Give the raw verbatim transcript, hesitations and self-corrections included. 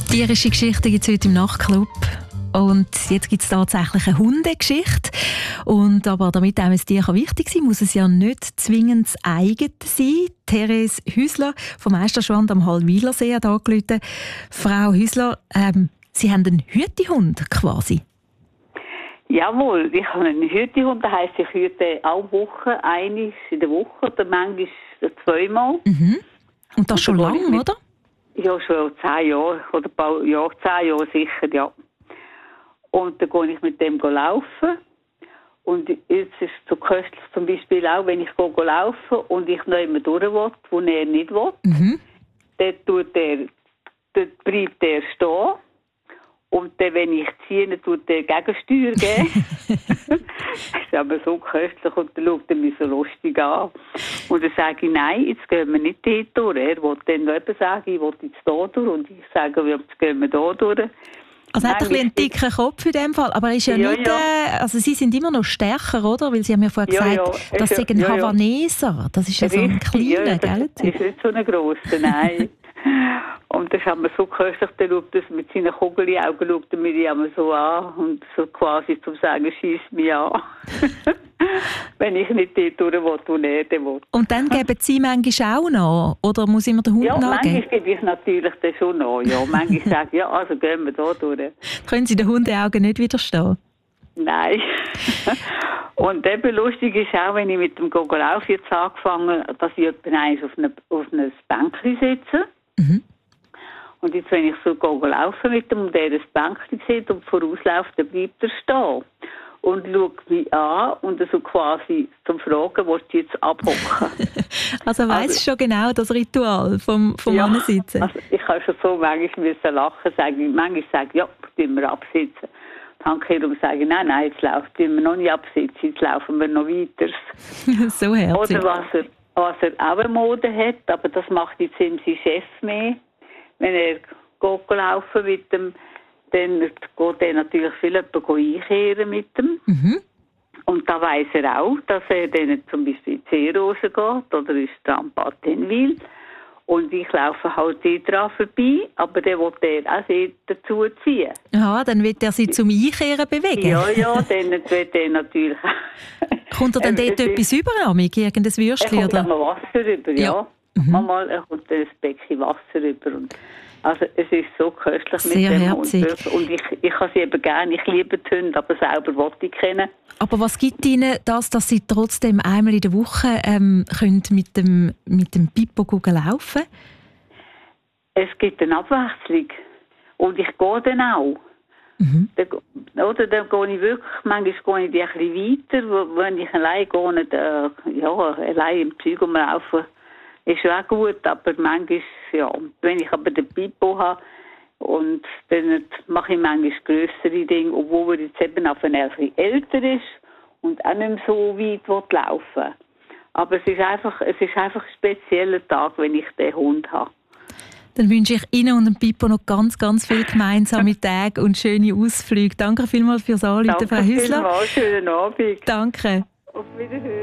Tierische Geschichten gibt es heute im Nachtclub. Und jetzt gibt es tatsächlich eine Hundegeschichte. Und aber damit einem ein Tier wichtig sein kann, muss es ja nicht zwingend das eigene sein. Therese Hüsler vom Meisterschwand am Hallwilersee hat angerufen. Frau Hüsler, ähm, Sie haben einen Hütehund quasi. Jawohl, ich habe einen Hütehund, das heisst, ich hüte alle Wochen, einmal in der Woche oder manchmal zweimal. Mhm. Und das Und schon dann lange, gehe ich mit- oder? Ja, schon zehn Jahre oder ein paar Jahre, zehn Jahre sicher, ja. Und dann gehe ich mit dem laufen. Und jetzt ist es so köstlich zum Beispiel auch, wenn ich gehe laufen und ich noch immer durch will, wo er nicht will, Mhm. dann, tut er, dann bleibt er stehen. Und dann, wenn ich ziehe, dann tut er Gegensteuer geben. Das ist aber so köstlich und dann schaut er mich so lustig an. Und dann sage ich, nein, jetzt gehen wir nicht dort durch. Er will dann noch eben sagen, ich will jetzt da durch. Und ich sage, jetzt gehen wir da durch. Also er hat ein Nein, bisschen einen ich- dicken Kopf in dem Fall, aber er ist ja, Ja, nicht, ja. Äh, also Sie sind immer noch stärker, oder? Weil Sie haben ja vorher Ja, gesagt, ja, das ist sei ja- ein ja, ja. Havaneser. Das ist ja so ein Richtig, kleiner, ja, das gell? ist nicht so ein grosser, nein. Und das haben wir so köstlich, der schaut das mit seinen Kugelaugen, schaut er mich immer so an und so quasi zum Sagen, schieß mich an. Wenn ich nicht dort durch will, wo er den will. Und dann geben Sie manchmal auch noch? Oder muss immer der Hund Ja, manchmal nachgeben? gebe ich natürlich das schon noch. Ja, manchmal sage ich, ja, also gehen wir da durch. Können Sie den Hundeaugen nicht widerstehen? Nein. Und eben lustig ist auch, wenn ich mit dem Gogolauf jetzt angefangen habe, dass ich etwa eins auf einem auf einem Bänkchen sitze. Mhm. Und jetzt, wenn ich so laufe mit dem und der das Bänkchen sieht und vorausläuft, dann bleibt er stehen. Und schaut mich an und so quasi zum Fragen, willst du jetzt abhocken? Also er weiss Also- schon genau das Ritual vom, vom Ja, Ansitzen. also ich habe schon so manchmal müssen lachen, sagen, manchmal sage ich, ja, tun wir absitzen. Dann kann ich sagen, nein, nein, jetzt laufen wir noch nicht absitzen, jetzt laufen wir noch weiter. So herzig. Oder was er, was er auch eine Mode hat, aber das macht jetzt eben sein Chef mehr. Wenn er geht laufen mit dem, dann geht er natürlich viel jemanden einkehren mit dem. Mhm. Und da weiss er auch, dass er dann zum Beispiel in die Seerose geht oder ins Strandbad Tenwil. Und ich laufe halt dort dran vorbei, aber dann will er auch sehr dazu ziehen. Ja, dann wird er Sie zum Einkehren bewegen. Ja, ja, dann wird er natürlich... Kommt er dann Ähm, dort es ist- etwas über an mich, irgendein Er Würstchen? kommt Oder? einmal Wasser rüber, ja. Ja. Mhm. Manchmal er kommt ein Becken Wasser rüber. Und also es ist so köstlich Sehr mit dem herzig. Hund. Und ich, ich habe sie eben gerne, ich liebe die Hunde, aber selber wollte ich kennen. Aber was gibt Ihnen das, dass Sie trotzdem einmal in der Woche ähm, können mit dem, mit dem Pippo gehen laufen? Es gibt eine Abwechslung. Und ich gehe dann auch. Mhm. Dann, oder dann gehe ich wirklich, manchmal gehe ich die ein bisschen weiter, wo- wenn ich allein gehe, nicht, äh, ja, allein im Zeug rumlaufen, ist schon auch gut, aber manchmal, ja, wenn ich aber den Pipo habe, und dann mache ich manchmal grössere Dinge, obwohl er jetzt eben auf ein bisschen älter ist und auch nicht mehr so weit will laufen. Aber es ist einfach, es ist einfach ein spezieller Tag, wenn ich den Hund habe. Dann wünsche ich Ihnen und dem Pippo noch ganz, ganz viel gemeinsame Tage und schöne Ausflüge. Danke vielmals fürs Anrufen, Frau Danke Hüsler. vielmals, schönen Abend. Danke. Auf Wiedersehen.